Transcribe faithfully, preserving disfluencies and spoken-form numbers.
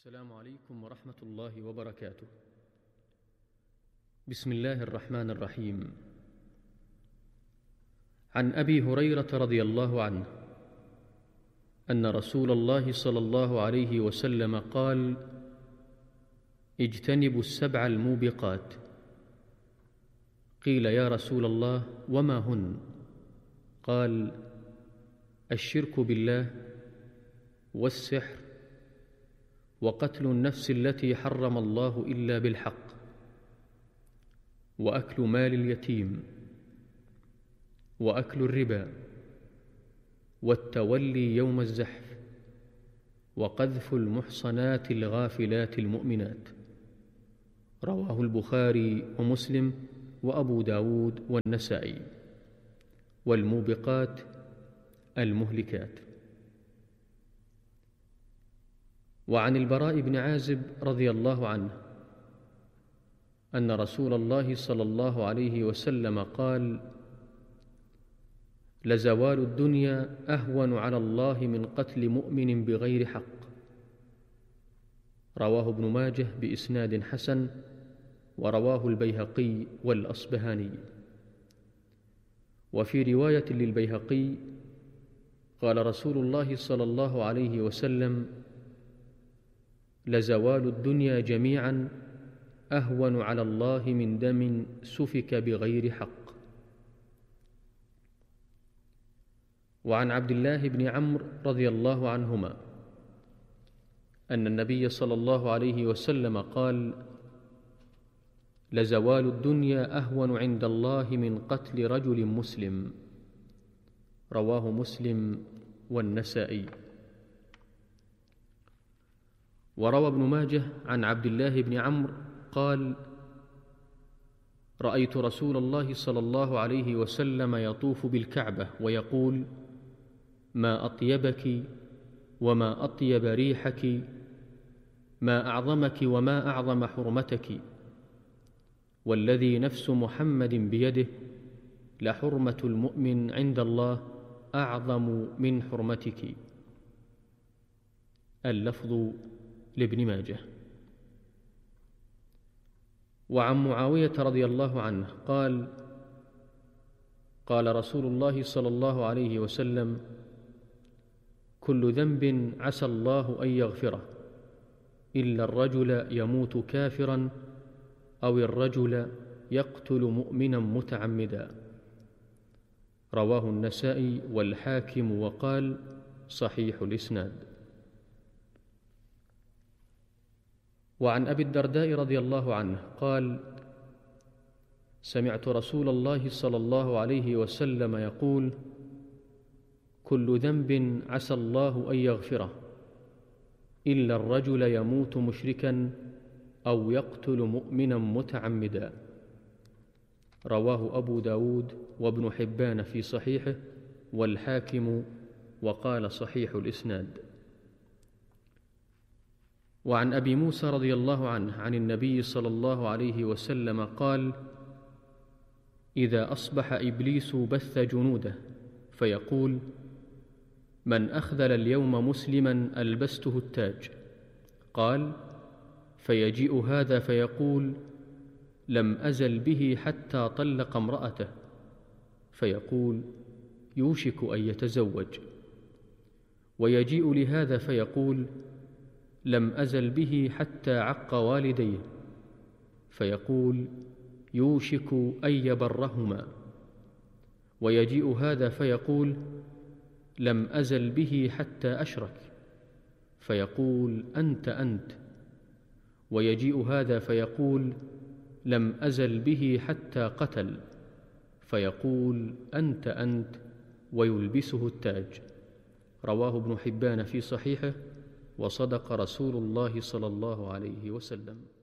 السلام عليكم ورحمة الله وبركاته. بسم الله الرحمن الرحيم. عن أبي هريرة رضي الله عنه أن رسول الله صلى الله عليه وسلم قال: اجتنبوا السبع الموبقات. قيل: يا رسول الله وما هن؟ قال: الشرك بالله، والسحر، وقتل النفس التي حرم الله إلا بالحق، وأكل مال اليتيم، وأكل الربا، والتولي يوم الزحف، وقذف المحصنات الغافلات المؤمنات. رواه البخاري ومسلم وأبو داود والنسائي. والموبقات المهلكات. وعن البراء بن عازب رضي الله عنه أن رسول الله صلى الله عليه وسلم قال: لزوال الدنيا أهون على الله من قتل مؤمن بغير حق. رواه ابن ماجه بإسناد حسن، ورواه البيهقي والأصبهاني. وفي رواية للبيهقي قال رسول الله صلى الله عليه وسلم: لزوال الدنيا جميعا أهون على الله من دم سفك بغير حق. وعن عبد الله بن عمرو رضي الله عنهما أن النبي صلى الله عليه وسلم قال: لزوال الدنيا أهون عند الله من قتل رجل مسلم. رواه مسلم والنسائي. وروى ابن ماجه عن عبد الله بن عمرو قال: رأيت رسول الله صلى الله عليه وسلم يطوف بالكعبة ويقول: ما أطيبك وما أطيب ريحك، ما أعظمك وما أعظم حرمتك، والذي نفس محمد بيده لحرمة المؤمن عند الله أعظم من حرمتك. اللفظ لابن ماجه. وعن معاوية رضي الله عنه قال: قال رسول الله صلى الله عليه وسلم: كل ذنب عسى الله أن يغفره إلا الرجل يموت كافرا أو الرجل يقتل مؤمنا متعمدا. رواه النسائي والحاكم وقال: صحيح الإسناد. وعن أبي الدرداء رضي الله عنه قال: سمعت رسول الله صلى الله عليه وسلم يقول: كل ذنب عسى الله أن يغفره إلا الرجل يموت مشركا أو يقتل مؤمنا متعمدا. رواه أبو داود وابن حبان في صحيحه والحاكم وقال: صحيح الإسناد. وعن أبي موسى رضي الله عنه عن النبي صلى الله عليه وسلم قال: إذا أصبح إبليس بث جنوده فيقول: من أخذل اليوم مسلما ألبسته التاج. قال: فيجيء هذا فيقول: لم أزل به حتى طلق امرأته. فيقول: يوشك أن يتزوج. ويجيء لهذا فيقول: لم أزل به حتى عق والديه. فيقول: يوشك أن يبرهما. ويجيء هذا فيقول: لم أزل به حتى أشرك. فيقول: أنت أنت. ويجيء هذا فيقول: لم أزل به حتى قتل. فيقول: أنت أنت، ويلبسه التاج. رواه ابن حبان في صحيحه، وصدق رسول الله صلى الله عليه وسلم.